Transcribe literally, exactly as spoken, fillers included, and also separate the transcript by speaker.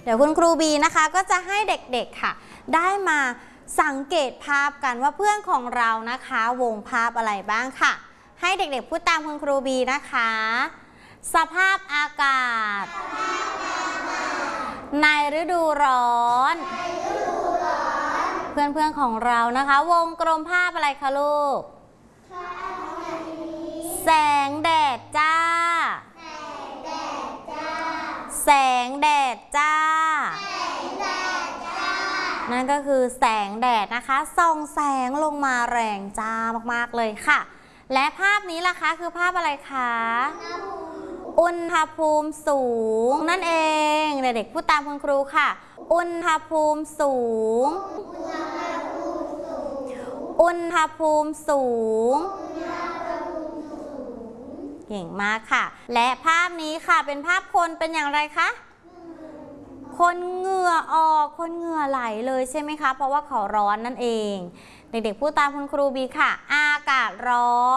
Speaker 1: เดี๋ยวคุณครูบีนะคะก็จะให้เด็กๆค่ะได้มาสังเกตภาพกันว่าเพื่อนของเรานะคะวงภาพอะไรบ้างค่ะให้เด็กๆพูดตามคุณครูบีนะคะสภาพอากาศในฤดูร้อนเพื่อนๆของเรานะคะวงกลมภาพอะไรคะลูกแสงแดดจ้าแสงแดดจ้านั่นก็คือแสงแดดนะคะส่องแสงลงมาแรงจ้ามากๆเลยค่ะและภาพนี้ล่ะคะคือภาพอะไรคะอุณหภูมิสูงนั่นเองเด็กๆพูดตามคุณครูค่ะอุณหภูมิสูงอุณหภูมิสูงเก่งมากค่ะและภาพนี้ค่ะเป็นภาพคนเป็นอย่างไรคะคนเหงื่อออกคนเหงื่อไหลเลยใช่ไหมคะเพราะว่าเขาร้อนนั่นเองเด็กๆพูดตามคุณครูบีค่ะอากาศร้อน